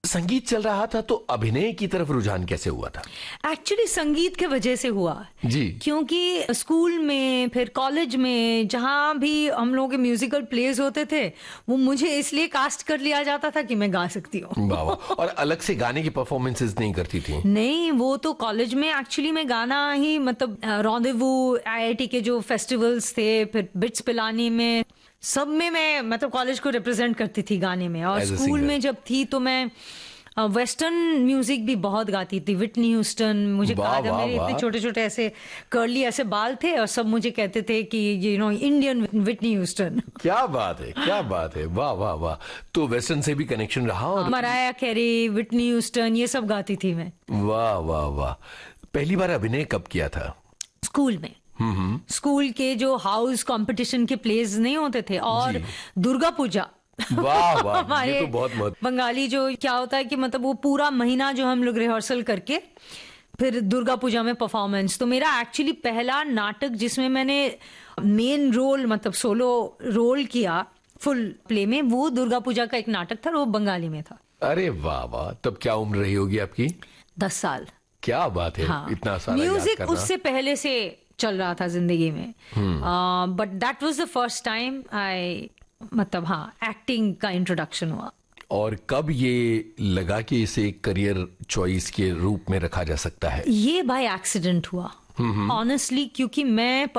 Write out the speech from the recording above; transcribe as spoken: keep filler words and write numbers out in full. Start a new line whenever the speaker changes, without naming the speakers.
संगीत चल रहा था तो अभिनय की तरफ रुझान कैसे हुआ था?
एक्चुअली संगीत के वजह से हुआ
जी,
क्योंकि स्कूल में फिर कॉलेज में जहाँ भी हम लोगों के म्यूजिकल प्लेज होते थे वो मुझे इसलिए कास्ट कर लिया जाता था कि मैं गा सकती हूँ।
वाह वाह। और अलग से गाने की परफॉर्मेंसेस नहीं करती थी?
नहीं, वो तो कॉलेज में एक्चुअली मैं गाना ही मतलब रॉन्डेवू आईआईटी के जो फेस्टिवल्स थे फिर बिट्स पिलानी में सब में मैं मतलब कॉलेज को रिप्रेजेंट करती थी गाने में। और
As a
स्कूल
singer.
में जब थी तो मैं वेस्टर्न म्यूजिक भी बहुत गाती थी। विटनी ह्यूस्टन, मुझे
वाह,
कहा था
वाह,
मेरे
वाह।
इतने छोटे छोटे ऐसे कर्ली ऐसे बाल थे और सब मुझे कहते थे कि you know Indian Whitney Houston.
क्या बात है, क्या बात है, वाह वाह वाह। तो वेस्टर्न से भी कनेक्शन रहा? और
मराया कैरी, विटनी ह्यूस्टन, ये सब गाती थी मैं।
वाह वाह वाह। पहली बार अभिनय कब किया था?
स्कूल में। स्कूल के जो हाउस कंपटीशन के प्लेज नहीं होते थे और दुर्गा पूजा।
वाह वाह,
हमारे
ये तो बहुत महत्व।
बंगाली जो क्या होता है कि मतलब वो पूरा महीना जो हम लोग रिहर्सल करके फिर दुर्गा पूजा में परफॉर्मेंस। तो मेरा एक्चुअली पहला नाटक जिसमें मैंने मेन रोल मतलब सोलो रोल किया फुल प्ले में, वो दुर्गा पूजा का एक नाटक था, वो बंगाली में था।
अरे वाह वाह। तब क्या उम्र रही होगी आपकी?
दस साल।
क्या बात है,
हाँ,
इतना सारा याद
म्यूजिक
करना।
उससे पहले से चल रहा था जिंदगी में, but that was the first time I मतलब हाँ एक्टिंग का इंट्रोडक्शन हुआ।
और कब ये लगा कि इसे एक करियर चॉइस के रूप में रखा जा सकता है?
ये बाय एक्सीडेंट हुआ ऑनेस्टली, क्योंकि मैं